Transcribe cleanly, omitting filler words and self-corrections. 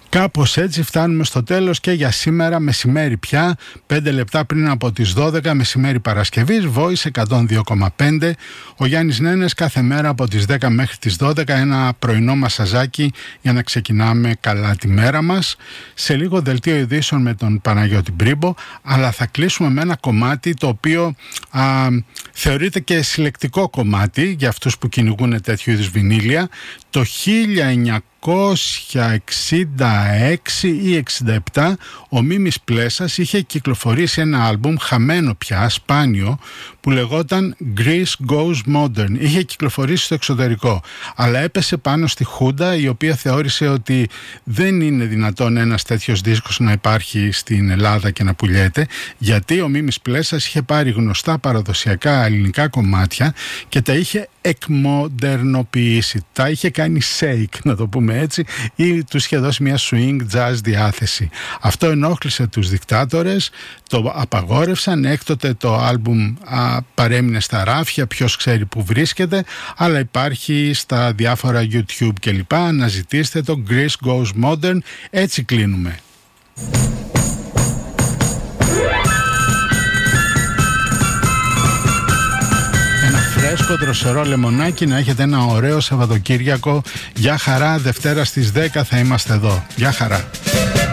Κάπως έτσι φτάνουμε στο τέλος και για σήμερα, μεσημέρι πια, 5 λεπτά πριν από τις 12, μεσημέρι Παρασκευής, Voice 102,5. Ο Γιάννης Νένες κάθε μέρα από τις 10 μέχρι τις 12, ένα πρωινό μασαζάκι για να ξεκινάμε καλά τη μέρα μας. Σε λίγο δελτίο ειδήσεων με τον Παναγιώτη Μπρίμπο, αλλά θα κλείσουμε με ένα κομμάτι το οποίο θεωρείται και συλλεκτικό κομμάτι για αυτούς που κυνηγούν τέτοιου είδους βινίλια. Το 1966 ή 67 ο Μίμης Πλέσας είχε κυκλοφορήσει ένα άλμπουμ χαμένο πια, σπάνιο, που λεγόταν Greece Goes Modern. Είχε κυκλοφορήσει στο εξωτερικό, αλλά έπεσε πάνω στη Χούντα, η οποία θεώρησε ότι δεν είναι δυνατόν ένας τέτοιος δίσκος να υπάρχει στην Ελλάδα και να πουλιέται, γιατί ο Μίμης Πλέσας είχε πάρει γνωστά παραδοσιακά ελληνικά κομμάτια και τα είχε εκμοντερνοποιήσει, τα είχε κάνει shake, να το πούμε έτσι, ή τους είχε δώσει μια swing jazz διάθεση. Αυτό ενόχλησε τους δικτάτορες, το απαγόρευσαν. Έκτοτε το άλμπουμ παρέμεινε στα ράφια, ποιος ξέρει που βρίσκεται, αλλά υπάρχει στα διάφορα YouTube κλπ. Αναζητήστε το Greece Goes Modern. Έτσι κλείνουμε. Φρέσκο, δροσερό λεμονάκι, να έχετε ένα ωραίο Σαββατοκύριακο. Γεια χαρά, Δευτέρα στις 10 θα είμαστε εδώ. Γεια χαρά.